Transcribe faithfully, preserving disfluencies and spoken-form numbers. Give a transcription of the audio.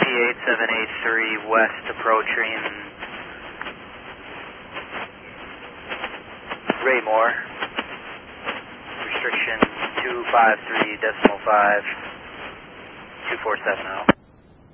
eight seven eight three west approaching Raymore. Restriction two five three decimal five, two four seven zero.